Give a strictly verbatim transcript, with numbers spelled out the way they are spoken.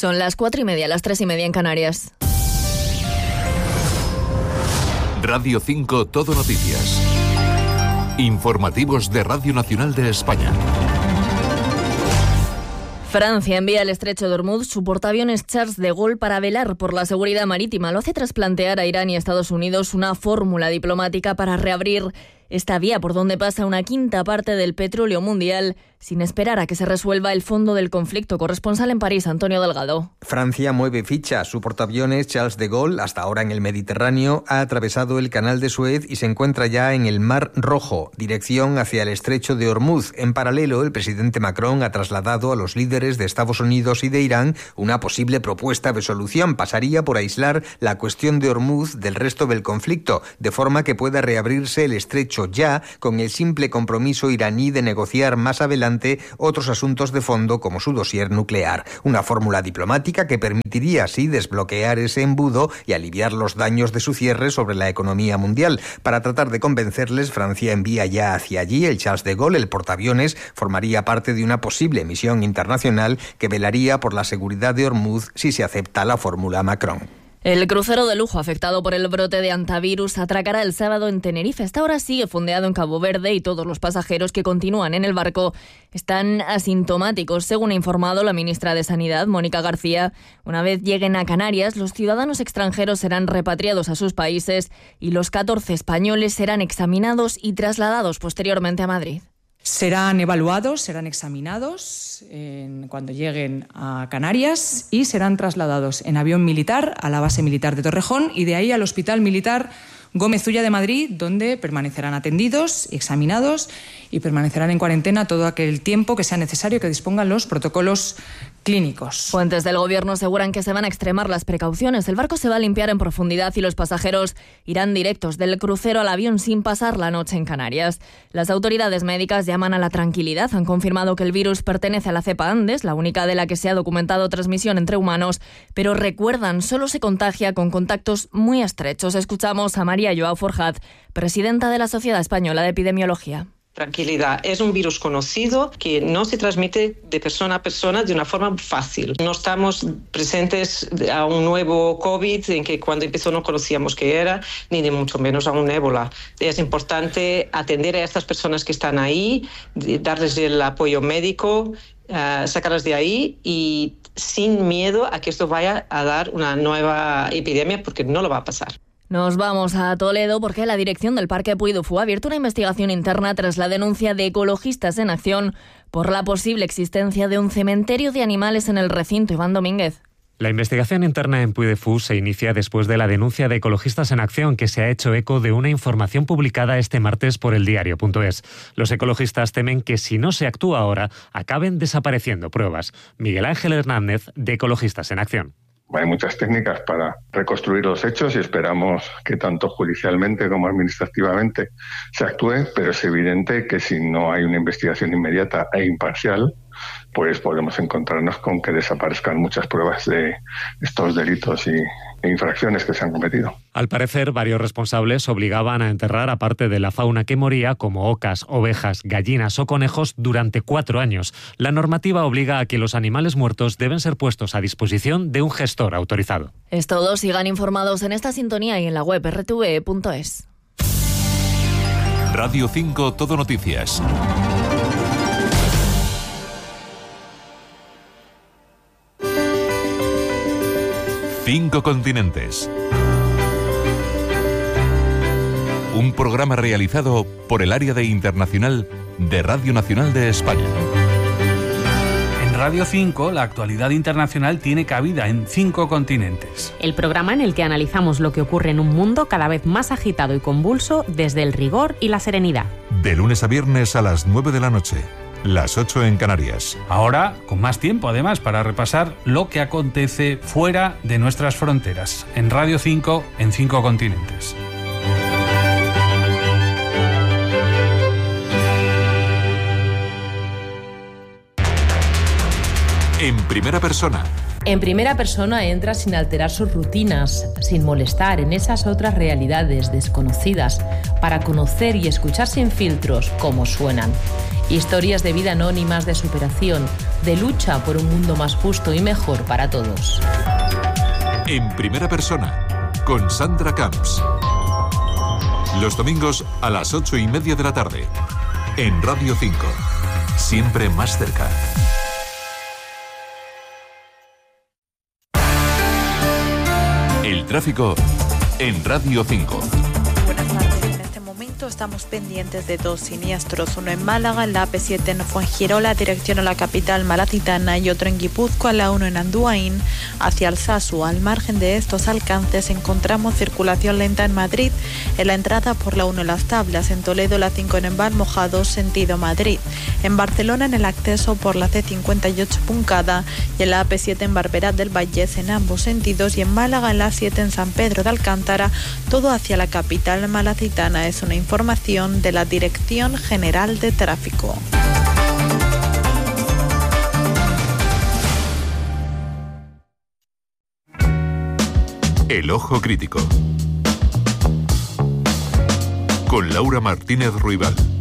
Son las cuatro y media, las tres y media en Canarias. Radio cinco Todo Noticias. Informativos de Radio Nacional de España. Francia envía al estrecho de Ormuz su portaaviones Charles de Gaulle para velar por la seguridad marítima. Lo hace tras plantear a Irán y a Estados Unidos una fórmula diplomática para reabrir esta vía por donde pasa una quinta parte del petróleo mundial, sin esperar a que se resuelva el fondo del conflicto. Corresponsal en París, Antonio Delgado. Francia mueve ficha. Su portaaviones Charles de Gaulle, hasta ahora en el Mediterráneo, ha atravesado el canal de Suez y se encuentra ya en el Mar Rojo, dirección hacia el estrecho de Ormuz. En paralelo, el presidente Macron ha trasladado a los líderes de Estados Unidos y de Irán una posible propuesta de solución. Pasaría por aislar la cuestión de Ormuz del resto del conflicto, de forma que pueda reabrirse el estrecho ya, con el simple compromiso iraní de negociar más adelante otros asuntos de fondo como su dossier nuclear. Una fórmula diplomática que permitiría así desbloquear ese embudo y aliviar los daños de su cierre sobre la economía mundial. Para tratar de convencerles, Francia envía ya hacia allí el Charles de Gaulle. El portaaviones formaría parte de una posible misión internacional que velaría por la seguridad de Ormuz si se acepta la fórmula Macron. El crucero de lujo afectado por el brote de antivirus atracará el sábado en Tenerife. Hasta ahora sigue fondeado en Cabo Verde y todos los pasajeros que continúan en el barco están asintomáticos, según ha informado la ministra de Sanidad, Mónica García. Una vez lleguen a Canarias, los ciudadanos extranjeros serán repatriados a sus países y los catorce españoles serán examinados y trasladados posteriormente a Madrid. Serán evaluados, serán examinados en, cuando lleguen a Canarias y serán trasladados en avión militar a la base militar de Torrejón y de ahí al Hospital Militar Gómez Ulla de Madrid, donde permanecerán atendidos y examinados y permanecerán en cuarentena todo aquel tiempo que sea necesario que dispongan los protocolos clínicos. Fuentes del Gobierno aseguran que se van a extremar las precauciones. El barco se va a limpiar en profundidad y los pasajeros irán directos del crucero al avión sin pasar la noche en Canarias. Las autoridades médicas llaman a la tranquilidad. Han confirmado que el virus pertenece a la cepa Andes, la única de la que se ha documentado transmisión entre humanos, pero recuerdan, solo se contagia con contactos muy estrechos. Escuchamos a María Joao Forjat, presidenta de la Sociedad Española de Epidemiología. Tranquilidad, es un virus conocido que no se transmite de persona a persona de una forma fácil. No estamos presentes a un nuevo COVID en que cuando empezó no conocíamos qué era, ni de mucho menos a un ébola. Es importante atender a estas personas que están ahí, darles el apoyo médico, uh, sacarlas de ahí y sin miedo a que esto vaya a dar una nueva epidemia, porque no lo va a pasar. Nos vamos a Toledo porque la dirección del Parque Puy du Fou ha abierto una investigación interna tras la denuncia de Ecologistas en Acción por la posible existencia de un cementerio de animales en el recinto. Iván Domínguez. La investigación interna en Puy du Fou se inicia después de la denuncia de Ecologistas en Acción, que se ha hecho eco de una información publicada este martes por el diario punto es. Los ecologistas temen que si no se actúa ahora, acaben desapareciendo pruebas. Miguel Ángel Hernández, de Ecologistas en Acción. Hay muchas técnicas para reconstruir los hechos y esperamos que tanto judicialmente como administrativamente se actúe, pero es evidente que si no hay una investigación inmediata e imparcial, pues podemos encontrarnos con que desaparezcan muchas pruebas de estos delitos y, e infracciones que se han cometido. Al parecer, varios responsables obligaban a enterrar a parte de la fauna que moría, como ocas, ovejas, gallinas o conejos, durante cuatro años. La normativa obliga a que los animales muertos deben ser puestos a disposición de un gestor autorizado. Es todo. Sigan informados en esta sintonía y en la web erre te ve punto es. Radio cinco Todo Noticias. Cinco continentes. Un programa realizado por el área de internacional de Radio Nacional de España. En Radio cinco, la actualidad internacional tiene cabida en cinco continentes. El programa en el que analizamos lo que ocurre en un mundo cada vez más agitado y convulso desde el rigor y la serenidad. De lunes a viernes a las nueve de la noche. Las ocho en Canarias. Ahora, con más tiempo además, para repasar lo que acontece fuera de nuestras fronteras. En Radio cinco, en cinco continentes. En primera persona. En primera persona entra sin alterar sus rutinas, sin molestar en esas otras realidades desconocidas, para conocer y escuchar sin filtros cómo suenan. Historias de vida anónimas, de superación, de lucha por un mundo más justo y mejor para todos. En primera persona, con Sandra Camps. Los domingos a las ocho y media de la tarde. En Radio cinco. Siempre más cerca. El tráfico en Radio cinco. Buenas tardes. En este momento estamos pendientes de dos siniestros, uno en Málaga, en la A P siete en Fuengirola, dirección a la capital malacitana, y otro en Guipúzcoa, la uno en Anduain, hacia Alsasu. Al margen de estos alcances encontramos circulación lenta en Madrid, en la entrada por la uno en Las Tablas, en Toledo la cinco en Embalmojados, sentido Madrid, en Barcelona en el acceso por la C cincuenta y ocho Puncada y en la A P siete en Barberá del Vallés en ambos sentidos, y en Málaga en la siete en San Pedro de Alcántara, todo hacia la capital malacitana. Es una información de la Dirección General de Tráfico. El Ojo Crítico. Con Laura Martínez Ruibal.